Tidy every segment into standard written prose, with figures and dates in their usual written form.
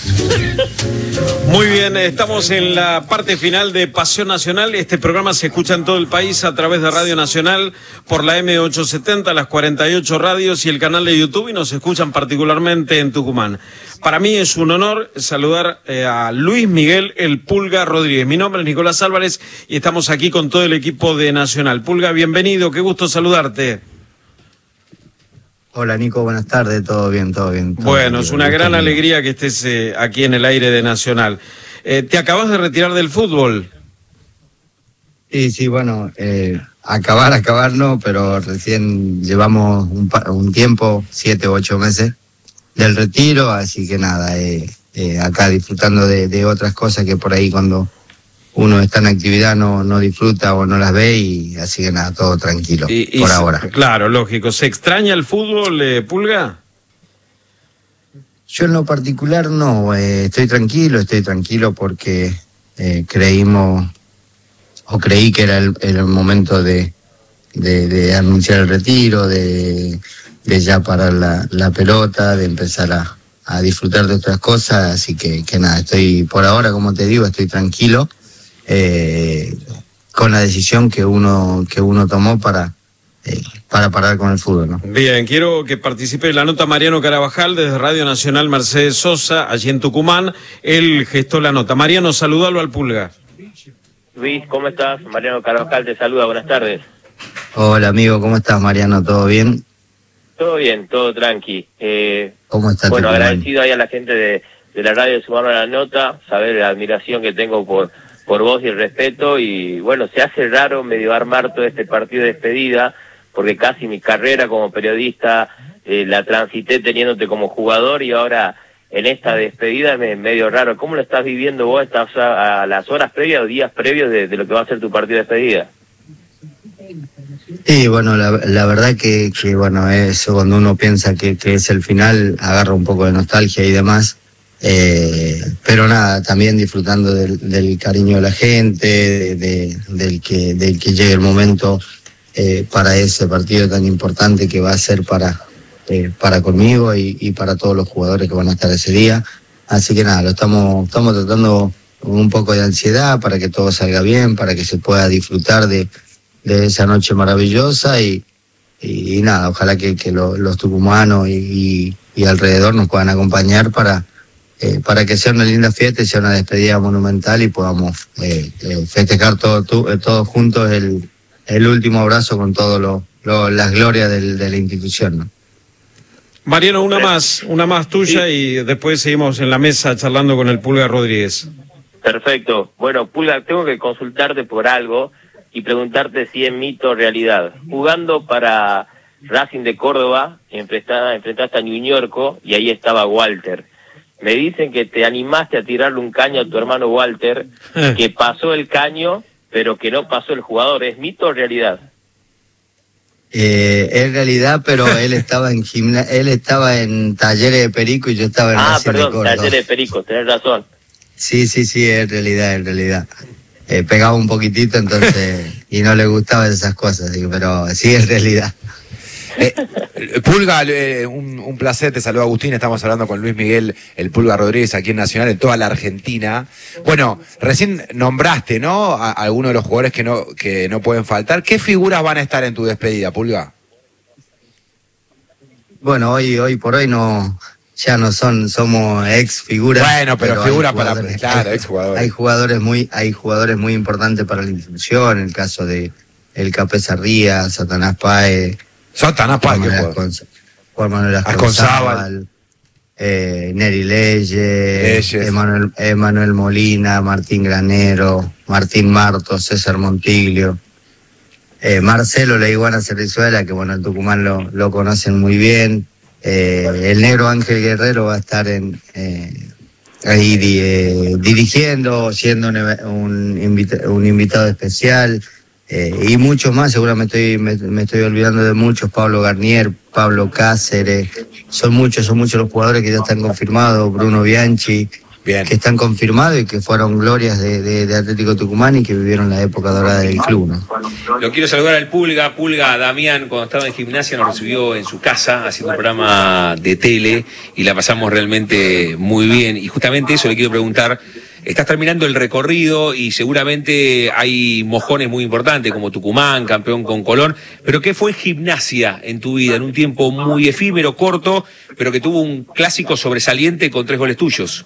Muy bien, estamos en la parte final de Pasión Nacional. Este programa se escucha en todo el país a través de Radio Nacional por la M870, las 48 radios y el canal de YouTube, y nos escuchan particularmente en Tucumán. Para mí es un honor saludar a Luis Miguel El Pulga Rodríguez. Mi nombre es Nicolás Álvarez y estamos aquí con todo el equipo de Nacional. Pulga, bienvenido, qué gusto saludarte. Hola Nico, buenas tardes, todo bien, todo bien. Bueno, es una gran alegría que estés aquí en el aire de Nacional. ¿Te acabas de retirar del fútbol? Sí, bueno, acabar no, pero recién llevamos un tiempo, 7 u 8 meses del retiro, así que nada, acá disfrutando de otras cosas que por ahí cuando uno está en actividad no disfruta o no las ve, y así que nada, todo tranquilo por ahora. Claro, lógico. ¿Se extraña el fútbol, Pulga? Yo en lo particular no, estoy tranquilo porque creí que era el momento de anunciar el retiro, de ya parar la pelota, de empezar a disfrutar de otras cosas, así que nada, estoy por ahora, como te digo, estoy tranquilo. Con la decisión que uno tomó para parar con el fútbol, ¿no? Bien, quiero que participe en la nota Mariano Carabajal desde Radio Nacional Mercedes Sosa, allí en Tucumán. Él gestó la nota. Mariano, saludalo al Pulga. Luis, ¿cómo estás? Mariano Carabajal te saluda, buenas tardes. Hola amigo, ¿cómo estás, Mariano? ¿Todo bien? Todo bien, todo tranqui. ¿Cómo estás? Bueno, agradecido ahí a la gente de la radio de sumarme a la nota, saber la admiración que tengo por vos y el respeto, y bueno, se hace raro medio armar todo este partido de despedida, porque casi mi carrera como periodista la transité teniéndote como jugador, y ahora en esta despedida es medio raro. ¿Cómo lo estás viviendo vos a las horas previas o días previos de lo que va a ser tu partido de despedida? Sí, bueno, la verdad que bueno, eso cuando uno piensa que es el final, agarra un poco de nostalgia y demás. Pero nada, también disfrutando del cariño de la gente, del que llegue el momento para ese partido tan importante que va a ser para conmigo y para todos los jugadores que van a estar ese día. Así que nada, lo estamos tratando con un poco de ansiedad para que todo salga bien, para que se pueda disfrutar de esa noche maravillosa, y nada, ojalá que los tucumanos y alrededor nos puedan acompañar para que sea una linda fiesta y sea una despedida monumental, y podamos festejar todos juntos el último abrazo con todas las glorias de la institución, ¿no? Mariano, una más tuya, sí. Y después seguimos en la mesa charlando con el Pulga Rodríguez. Perfecto. Bueno, Pulga, tengo que consultarte por algo y preguntarte si es mito o realidad. Jugando para Racing de Córdoba, enfrentaste a Ñuñorco y ahí estaba Walter. Me dicen que te animaste a tirarle un caño a tu hermano Walter, que pasó el caño, pero que no pasó el jugador. ¿Es mito o realidad? Es realidad, pero él estaba él estaba en Talleres de Perico y yo estaba en Racing de Córdoba. Talleres de Perico, tenés razón. Sí, es realidad. Pegaba un poquitito, entonces, y no le gustaban esas cosas, digo, pero sí es realidad. Pulga, un placer, te saluda Agustín, estamos hablando con Luis Miguel El Pulga Rodríguez aquí en Nacional, en toda la Argentina. Bueno, recién nombraste, ¿no?, a algunos de los jugadores que no pueden faltar. ¿Qué figuras van a estar en tu despedida, Pulga? Bueno, hoy por hoy ya no somos ex figuras. Bueno, pero figuras para, claro, ex jugadores. Hay jugadores muy importantes para la institución, el caso de el Capesa Rías, Satanás Páez, Juan Manuel Asconzábal, Neri Leyes, Emanuel Molina, Martín Granero, Martín Martos, César Montiglio, Marcelo La Iguana Cerrizuela, que bueno, en Tucumán lo conocen muy bien. El negro Ángel Guerrero va a estar ahí dirigiendo, siendo un invitado especial. Y muchos más, seguramente me estoy olvidando de muchos. Pablo Garnier, Pablo Cáceres, son muchos los jugadores que ya están confirmados. Bruno Bianchi, que están confirmados y que fueron glorias de Atlético Tucumán y que vivieron la época dorada del club, ¿no? Lo quiero saludar al Pulga. Damián, cuando estaba en Gimnasia, nos recibió en su casa haciendo un programa de tele y la pasamos realmente muy bien. Y justamente eso le quiero preguntar. Estás terminando el recorrido y seguramente hay mojones muy importantes como Tucumán, campeón con Colón, pero ¿qué fue Gimnasia en tu vida en un tiempo muy efímero, corto, pero que tuvo un clásico sobresaliente con 3 goles tuyos?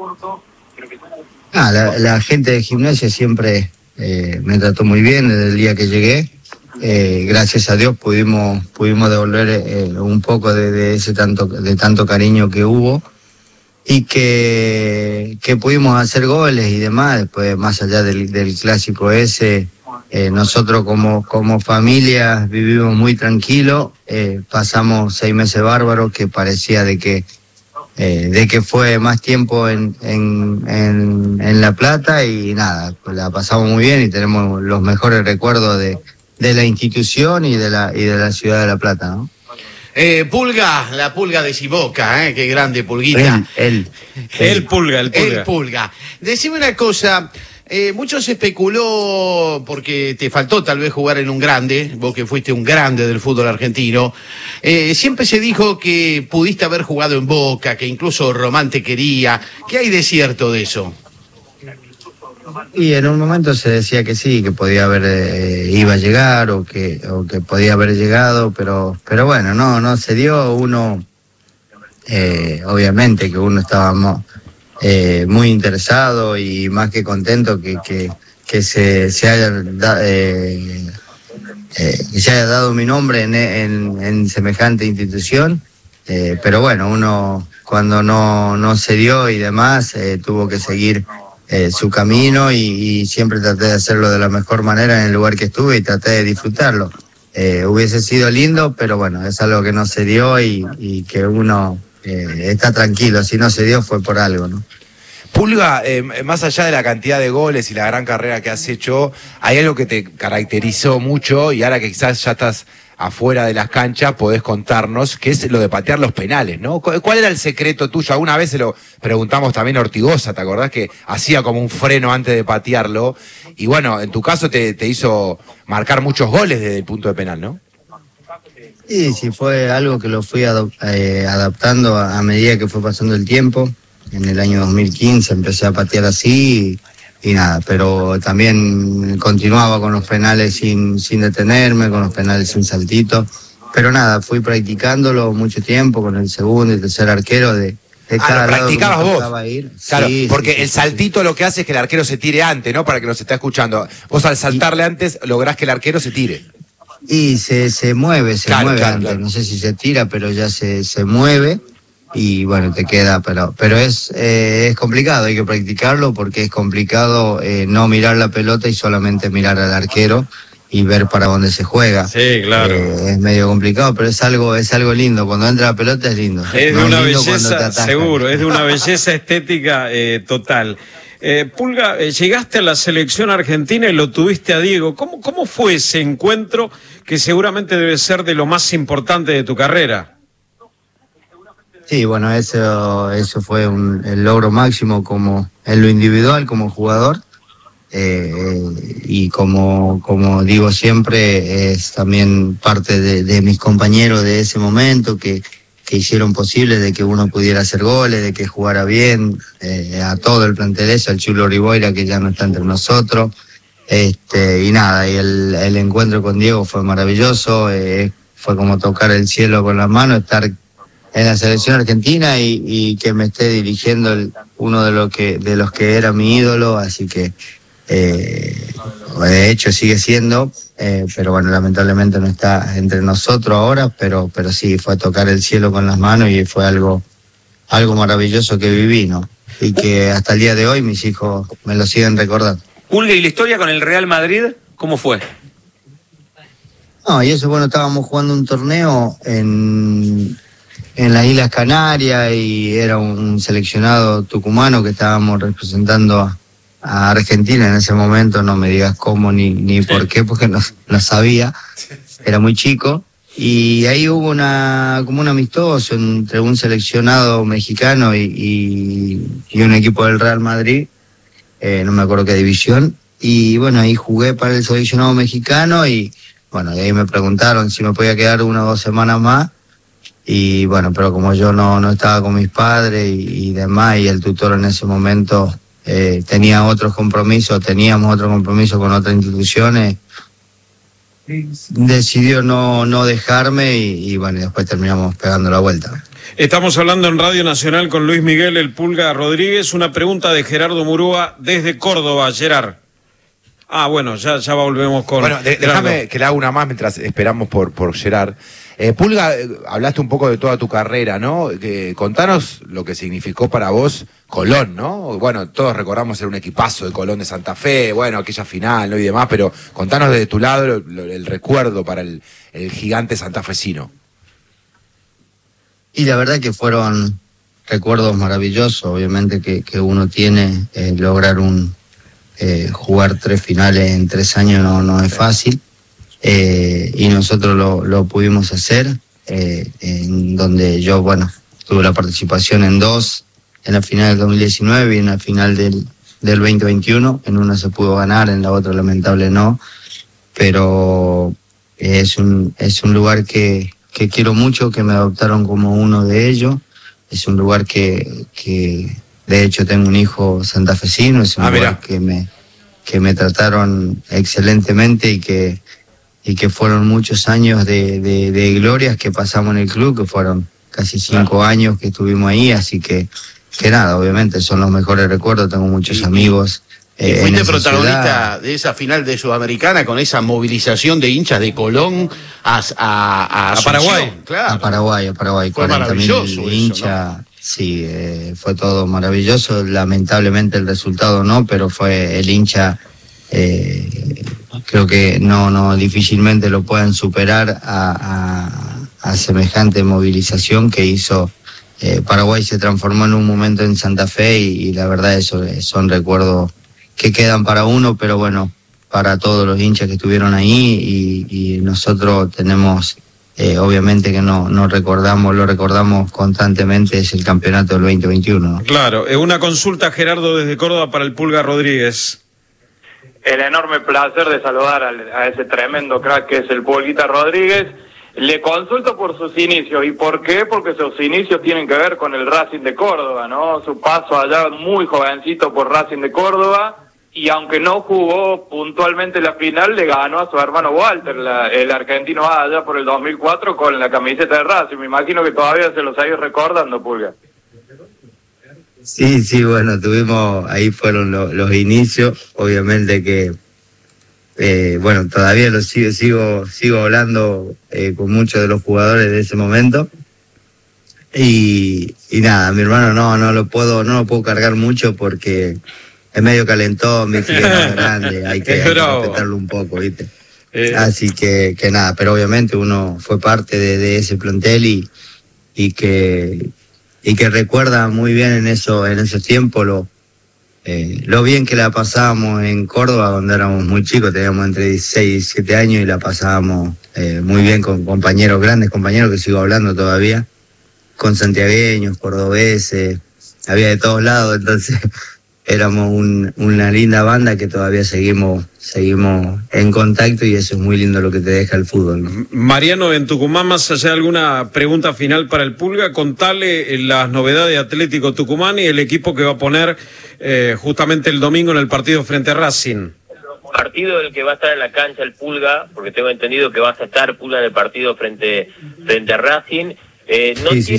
La gente de Gimnasia siempre me trató muy bien desde el día que llegué. Gracias a Dios pudimos devolver un poco de tanto cariño que hubo. Y que pudimos hacer goles y demás. Después, más allá del clásico ese, nosotros como familia vivimos muy tranquilos, pasamos 6 meses bárbaros, que parecía de que fue más tiempo en La Plata, y nada, pues la pasamos muy bien y tenemos los mejores recuerdos de la institución y de la ciudad de La Plata, ¿no? Pulga, la Pulga de Siboca, qué grande Pulguita. El Pulga. Decime una cosa, mucho se especuló, porque te faltó tal vez jugar en un grande, vos que fuiste un grande del fútbol argentino, siempre se dijo que pudiste haber jugado en Boca, que incluso Román te quería. ¿Qué hay de cierto de eso? Y en un momento se decía que sí, que podía haber, iba a llegar o que podía haber llegado, pero bueno, no se dio. Uno, obviamente que uno estaba muy interesado y más que contento que se haya dado mi nombre en semejante institución, pero bueno, uno cuando no se dio y demás, tuvo que seguir su camino y siempre traté de hacerlo de la mejor manera en el lugar que estuve y traté de disfrutarlo. Hubiese sido lindo, pero bueno, es algo que no se dio y que uno está tranquilo. Si no se dio fue por algo, ¿no? Pulga, más allá de la cantidad de goles y la gran carrera que has hecho, hay algo que te caracterizó mucho y ahora que quizás ya estás afuera de las canchas podés contarnos, que es lo de patear los penales, ¿no? ¿Cuál era el secreto tuyo? Alguna vez se lo preguntamos también a Ortigosa, ¿te acordás? Que hacía como un freno antes de patearlo. Y bueno, en tu caso te hizo marcar muchos goles desde el punto de penal, ¿no? Sí, fue algo que lo fui adaptando a medida que fue pasando el tiempo. En el año 2015 empecé a patear así y nada, pero también continuaba con los penales sin detenerme, con los penales sin saltito. Pero nada, fui practicándolo mucho tiempo con el segundo y tercer arquero de cada lado. ¿Practicabas vos? Ir. Claro, sí, porque sí, el saltito lo que hace es que el arquero se tire antes, ¿no? Para que nos esté escuchando. Vos al saltarle antes lográs que el arquero se tire. Y se mueve antes. Claro. No sé si se tira, pero ya se mueve. Y bueno, te queda, pero es complicado, hay que practicarlo porque es complicado no mirar la pelota y solamente mirar al arquero y ver para dónde se juega. Sí, claro. Es medio complicado, pero es algo lindo. Cuando entra la pelota es lindo. Es de una belleza, seguro, es de una belleza estética total. Pulga, llegaste a la selección argentina y lo tuviste a Diego. ¿Cómo fue ese encuentro que seguramente debe ser de lo más importante de tu carrera? Sí, bueno, eso fue el logro máximo como en lo individual como jugador, y como digo siempre, es también parte de mis compañeros de ese momento que hicieron posible de que uno pudiera hacer goles, de que jugara bien, a todo el plantel eso, al Chulo Riboira que ya no está entre nosotros, y nada, y el encuentro con Diego fue maravilloso, fue como tocar el cielo con las manos, estar en la selección argentina y que me esté dirigiendo uno de los que era mi ídolo, así que de hecho sigue siendo, pero bueno, lamentablemente no está entre nosotros ahora, pero sí, fue tocar el cielo con las manos y fue algo maravilloso que viví, ¿no? Y que hasta el día de hoy mis hijos me lo siguen recordando. Pulga, ¿y la historia con el Real Madrid cómo fue? No, y eso, bueno, estábamos jugando un torneo en las Islas Canarias y era un seleccionado tucumano que estábamos representando a Argentina en ese momento, no me digas cómo ni por qué, porque no sabía, era muy chico, Y ahí hubo como un amistoso entre un seleccionado mexicano y un equipo del Real Madrid, no me acuerdo qué división, y bueno, ahí jugué para el seleccionado mexicano y bueno, de ahí me preguntaron si me podía quedar 1 o 2 semanas más, y bueno, pero como yo no estaba con mis padres y demás, y el tutor en ese momento teníamos otros compromisos con otras instituciones, decidió no dejarme y bueno, después terminamos pegando la vuelta. Estamos hablando en Radio Nacional con Luis Miguel El Pulga Rodríguez. Una pregunta de Gerardo Murúa desde Córdoba, Gerard. Bueno, ya volvemos con... Bueno, déjame que le haga una más mientras esperamos por Gerard. Pulga, hablaste un poco de toda tu carrera, ¿no? Contanos lo que significó para vos Colón, ¿no? Bueno, todos recordamos era un equipazo de Colón de Santa Fe, bueno, aquella final, ¿no? Y demás, pero contanos desde tu lado el recuerdo para el gigante santafesino. Y la verdad que fueron recuerdos maravillosos, obviamente que uno tiene, lograr jugar 3 finales en 3 años no es fácil, y nosotros lo pudimos hacer, en donde yo, bueno, tuve la participación en 2, en la final del 2019 y en la final del 2021, en una se pudo ganar, en la otra lamentable no, pero es un lugar que quiero mucho, que me adoptaron como uno de ellos, es un lugar que de hecho tengo un hijo santafesino, es un lugar que me trataron excelentemente y que fueron muchos años de glorias que pasamos en el club, que fueron casi 5 años que estuvimos ahí, así que nada, obviamente son los mejores recuerdos, tengo muchos amigos. Y fuiste protagonista de esa final de Sudamericana con esa movilización de hinchas de Colón a Paraguay. Claro. A Paraguay. Fue maravilloso hincha, ¿no? Sí, fue todo maravilloso. Lamentablemente el resultado no, pero fue el hincha, creo que no difícilmente lo pueden superar a semejante movilización que hizo. Paraguay se transformó en un momento en Santa Fe y la verdad eso son recuerdos que quedan para uno, pero bueno, para todos los hinchas que estuvieron ahí y nosotros tenemos, obviamente que lo recordamos constantemente, es el campeonato del 2021, ¿no? Claro, una consulta, Gerardo, desde Córdoba para el Pulga Rodríguez. El enorme placer de saludar a ese tremendo crack que es el Pulguita Rodríguez. Le consulto por sus inicios. ¿Y por qué? Porque sus inicios tienen que ver con el Racing de Córdoba, ¿no? Su paso allá muy jovencito por Racing de Córdoba, y aunque no jugó puntualmente la final, le ganó a su hermano Walter, el argentino allá por el 2004 con la camiseta de Racing. Me imagino que todavía se los seguís recordando, Pulga. Sí, bueno, ahí fueron los inicios, obviamente que bueno, todavía sigo hablando con muchos de los jugadores de ese momento y nada, mi hermano no lo puedo cargar mucho porque es medio calentón, mi tío es más grande, hay que respetarlo un poco, ¿viste? Así que nada, pero obviamente uno fue parte de ese plantel y que recuerda muy bien en esos tiempos lo bien que la pasábamos en Córdoba cuando éramos muy chicos, teníamos entre 16 y 17 años y la pasábamos muy bien con grandes compañeros que sigo hablando todavía, con santiagueños, cordobeses, había de todos lados, entonces éramos una linda banda que todavía seguimos en contacto y eso es muy lindo lo que te deja el fútbol, ¿no? Mariano, en Tucumán, más allá de alguna pregunta final para el Pulga, contale las novedades de Atlético Tucumán y el equipo que va a poner justamente el domingo en el partido frente a Racing. Partido del que va a estar en la cancha el Pulga, porque tengo entendido que vas a estar Pulga en el partido frente a Racing. Sí,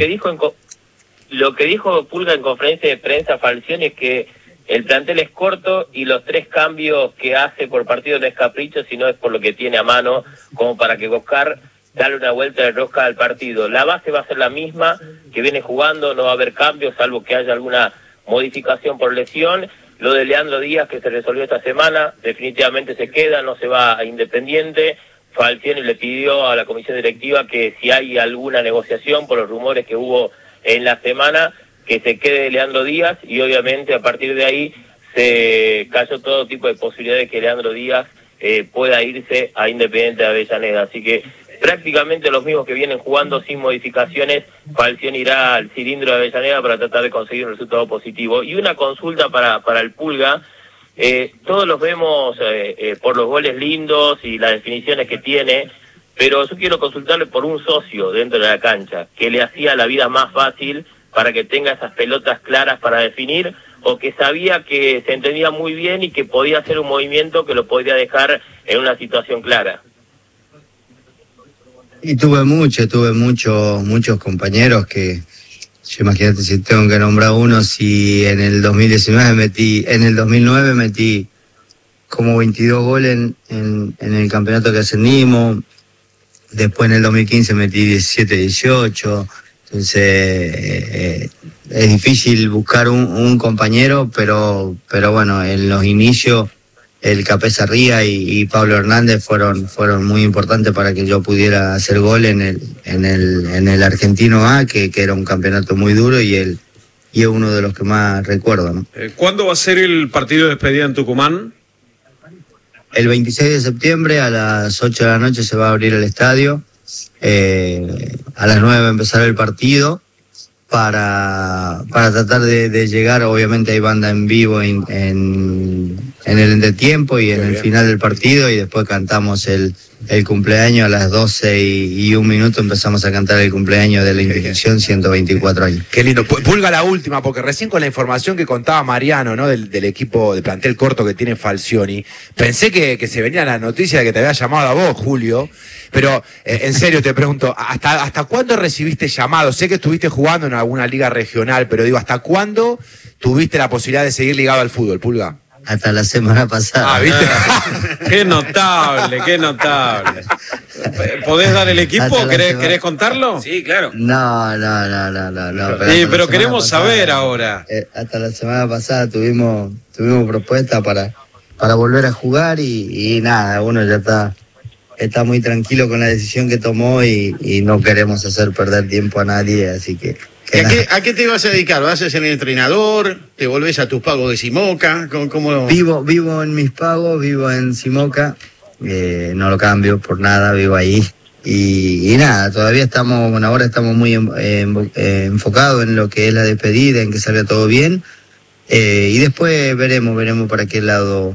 lo que dijo Pulga en conferencia de prensa, Falcioni, es que el plantel es corto y los 3 cambios que hace por partido no es capricho, sino es por lo que tiene a mano, como para que buscar darle una vuelta de rosca al partido. La base va a ser la misma que viene jugando, no va a haber cambios, salvo que haya alguna modificación por lesión. Lo de Leandro Díaz, que se resolvió esta semana, definitivamente se queda, no se va a Independiente. Falcioni le pidió a la comisión directiva que si hay alguna negociación por los rumores que hubo en la semana, que se quede Leandro Díaz, y obviamente a partir de ahí se cayó todo tipo de posibilidades de que Leandro Díaz pueda irse a Independiente de Avellaneda. Así que prácticamente los mismos que vienen jugando sin modificaciones. Falcioni irá al cilindro de Avellaneda para tratar de conseguir un resultado positivo. Y una consulta para el Pulga. Todos los vemos por los goles lindos y las definiciones que tiene, pero yo quiero consultarle por un socio dentro de la cancha, que le hacía la vida más fácil para que tenga esas pelotas claras para definir, o que sabía que se entendía muy bien y que podía hacer un movimiento que lo podría dejar en una situación clara. Y tuve muchos compañeros que, yo imagínate si tengo que nombrar uno, si en el 2009 metí como 22 goles en el campeonato que ascendimos, después en el 2015 metí 17, 18, entonces es difícil buscar un compañero, pero bueno, en los inicios el Capesa Ría y Pablo Hernández fueron muy importantes para que yo pudiera hacer gol en el Argentino A, que era un campeonato muy duro y es uno de los que más recuerdo, ¿no? ¿Cuándo va a ser el partido de despedida en Tucumán? El 26 de septiembre a las 8 de la noche se va a abrir el estadio, a las 9 va a empezar el partido. Para tratar de llegar, obviamente hay banda en vivo en el entretiempo y en el final del partido, y después cantamos el cumpleaños a las 12 y 1 minuto empezamos a cantar el cumpleaños de la institución, 124 años. Qué lindo. Pulga, la última, porque recién con la información que contaba Mariano, ¿no? Del equipo de plantel corto que tiene Falcioni, pensé que se venía la noticia de que te había llamado a vos, Julio, pero en serio te pregunto, ¿hasta cuándo recibiste llamados? Sé que estuviste jugando en alguna liga regional, pero digo, ¿hasta cuándo tuviste la posibilidad de seguir ligado al fútbol, Pulga? Hasta la semana pasada. Ah, ¿viste? Qué notable, qué notable. ¿Podés dar el equipo? ¿Querés contarlo? Sí, claro. No. Sí, pero queremos saber ahora. Hasta la semana pasada tuvimos propuesta para volver a jugar y nada, uno ya está muy tranquilo con la decisión que tomó y no queremos hacer perder tiempo a nadie, así que... ¿A qué te vas a dedicar? ¿Vas a ser entrenador? ¿Te volvés a tus pagos de Simoca? ¿Cómo? Vivo en mis pagos, vivo en Simoca, no lo cambio por nada, vivo ahí. Y nada, todavía ahora estamos muy enfocados en lo que es la despedida, en que salga todo bien. Y después veremos para qué lado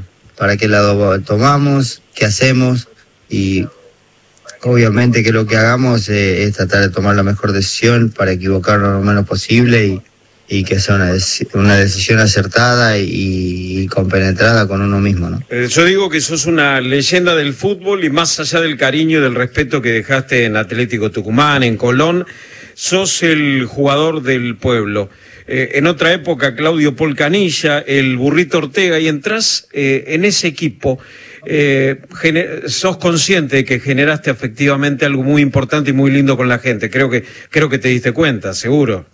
tomamos, qué hacemos, y obviamente que lo que hagamos es tratar de tomar la mejor decisión para equivocarnos lo menos posible y que sea una decisión acertada y compenetrada con uno mismo, ¿no? Yo digo que sos una leyenda del fútbol y más allá del cariño y del respeto que dejaste en Atlético Tucumán, en Colón, sos el jugador del pueblo. En otra época, Claudio Polcanilla, el Burrito Ortega, y entras en ese equipo. Sos consciente de que generaste efectivamente algo muy importante y muy lindo con la gente. Creo que te diste cuenta, seguro.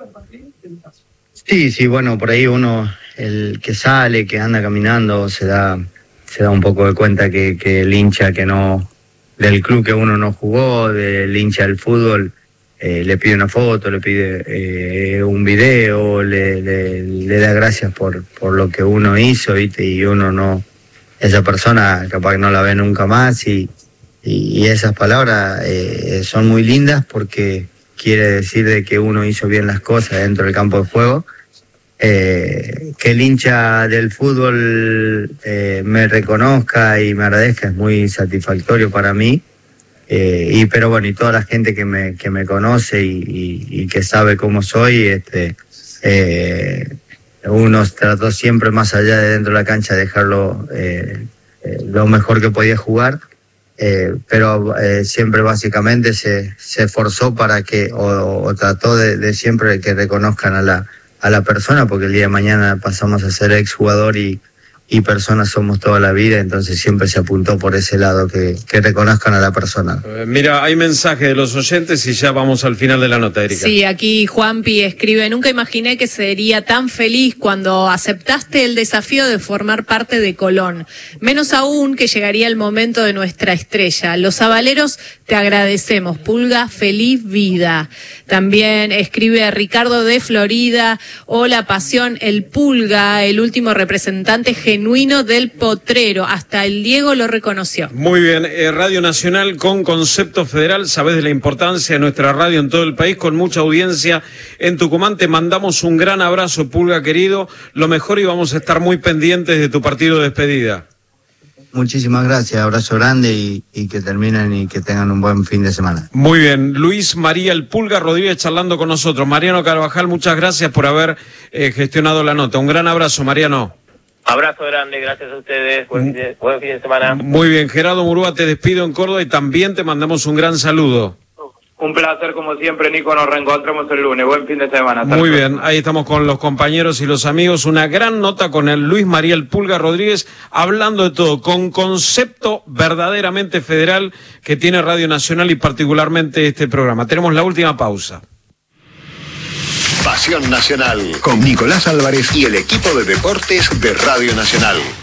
Sí, bueno, por ahí uno, el que sale, que anda caminando, se da un poco de cuenta que el hincha del club que uno no jugó, del hincha del fútbol, le pide una foto, le pide un video, le da gracias por lo que uno hizo, ¿viste? Y uno no, esa persona capaz que no la ve nunca más, y esas palabras son muy lindas porque quiere decir de que uno hizo bien las cosas dentro del campo de juego. Que el hincha del fútbol me reconozca y me agradezca es muy satisfactorio para mí. Pero bueno, y toda la gente que me conoce y que sabe cómo soy, uno trató siempre más allá de dentro de la cancha de dejarlo lo mejor que podía jugar, pero siempre básicamente se esforzó para que, o trató de siempre que reconozcan a la persona, porque el día de mañana pasamos a ser exjugador y personas somos toda la vida, entonces siempre se apuntó por ese lado, que reconozcan a la persona. Mira, hay mensaje de los oyentes y ya vamos al final de la nota, Erika. Sí, aquí Juanpi escribe: nunca imaginé que sería tan feliz cuando aceptaste el desafío de formar parte de Colón, menos aún que llegaría el momento de nuestra estrella. Los sabaleros te agradecemos, Pulga, feliz vida. También escribe Ricardo de Florida: hola Pasión, el Pulga, el último representante genuino genuino del potrero. Hasta el Diego lo reconoció. Muy bien, Radio Nacional con concepto federal, sabés de la importancia de nuestra radio en todo el país, con mucha audiencia en Tucumán. Te mandamos un gran abrazo, Pulga querido, lo mejor, y vamos a estar muy pendientes de tu partido de despedida. Muchísimas gracias, abrazo grande y que terminen y que tengan un buen fin de semana. Muy bien, Luis María el Pulga Rodríguez charlando con nosotros. Mariano Carvajal, muchas gracias por haber gestionado la nota. Un gran abrazo, Mariano. Abrazo grande, gracias a ustedes, buen fin de semana. Muy bien, Gerardo Murúa, te despido en Córdoba y también te mandamos un gran saludo. Un placer como siempre, Nico, nos reencontramos el lunes, buen fin de semana. Muy bien, ahí estamos con los compañeros y los amigos, una gran nota con el Luis María el Pulga Rodríguez, hablando de todo, con concepto verdaderamente federal que tiene Radio Nacional y particularmente este programa. Tenemos la última pausa. Pasión Nacional, con Nicolás Álvarez y el equipo de deportes de Radio Nacional.